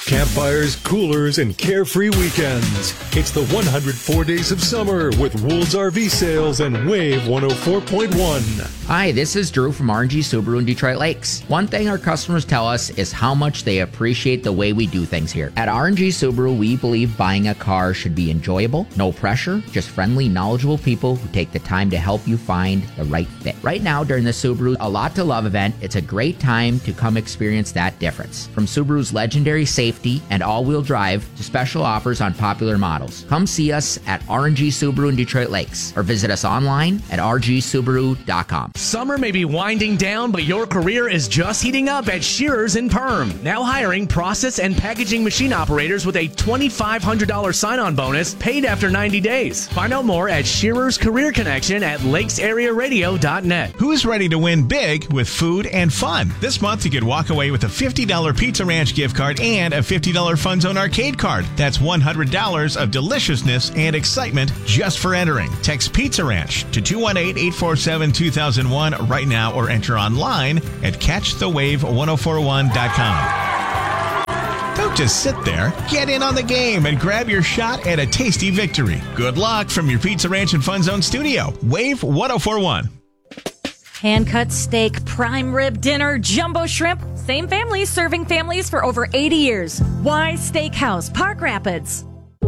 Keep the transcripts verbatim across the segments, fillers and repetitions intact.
Campfires, coolers, and carefree weekends. It's the one hundred four Days of Summer with Wool's R V Sales and Wave one oh four point one. Hi, this is Drew from R and G Subaru in Detroit Lakes. One thing our customers tell us is how much they appreciate the way we do things here. At R and G Subaru, we believe buying a car should be enjoyable, no pressure, just friendly, knowledgeable people who take the time to help you find the right fit. Right now, during the Subaru A Lot to Love event, it's a great time to come experience that difference. From Subaru's legendary safety and all-wheel drive to special offers on popular models. Come see us at R and G Subaru in Detroit Lakes or visit us online at r g subaru dot com. Summer may be winding down, but your career is just heating up at Shearers in Perm. Now hiring process and packaging machine operators with a twenty-five hundred dollars sign-on bonus paid after ninety days. Find out more at Shearers Career Connection at lakes area radio dot net. Who's ready to win big with food and fun? This month you could walk away with a fifty dollars Pizza Ranch gift card and a fifty dollars Fun Zone arcade card. That's one hundred dollars of deliciousness and excitement just for entering. Text Pizza Ranch to two one eight, eight four seven, two thousand one right now or enter online at catch the wave ten forty-one dot com. Don't just sit there. Get in on the game and grab your shot at a tasty victory. Good luck from your Pizza Ranch and Fun Zone studio. Wave ten forty-one. Hand-cut steak, prime rib dinner, jumbo shrimp. Same family serving families for over eighty years. Wise Steakhouse, Park Rapids.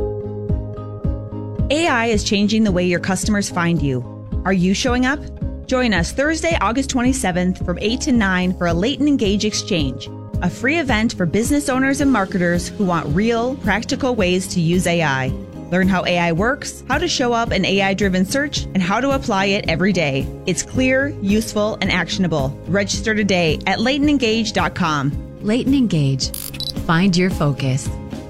A I is changing the way your customers find you. Are you showing up? Join us Thursday, August twenty-seventh from eight to nine for a Latent Engage Exchange, a free event for business owners and marketers who want real, practical ways to use A I. Learn how A I works, how to show up in A I-driven search, and how to apply it every day. It's clear, useful, and actionable. Register today at latent engage dot com. Latent Engage. Find your focus.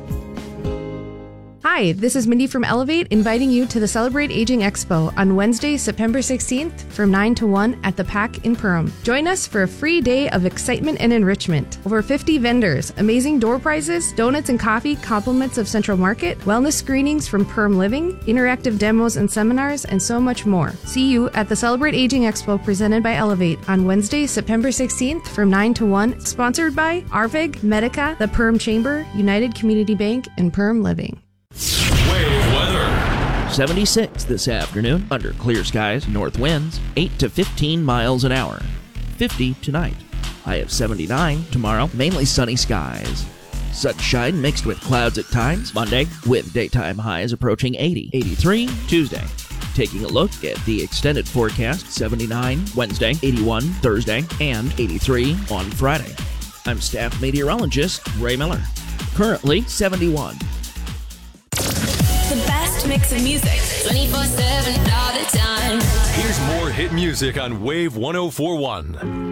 Hi, this is Mindy from Elevate, inviting you to the Celebrate Aging Expo on Wednesday, September sixteenth from nine to one at the Pack in Perham. Join us for a free day of excitement and enrichment. Over fifty vendors, amazing door prizes, donuts and coffee, compliments of Central Market, wellness screenings from Perm Living, interactive demos and seminars, and so much more. See you at the Celebrate Aging Expo presented by Elevate on Wednesday, September sixteenth from nine to one, sponsored by A R V I G, Medica, the Perm Chamber, United Community Bank, and Perm Living. Wave weather. seventy-six this afternoon, under clear skies, north winds, eight to fifteen miles an hour. fifty tonight. High of seventy-nine tomorrow, mainly sunny skies. Sunshine mixed with clouds at times, Monday, with daytime highs approaching eighty. eighty-three Tuesday. Taking a look at the extended forecast, seventy-nine Wednesday, eighty-one Thursday, and eighty-three on Friday. I'm staff meteorologist Ray Miller. Currently seventy-one. The best mix of music, twenty-four seven all the time. Here's more hit music on Wave ten forty-one.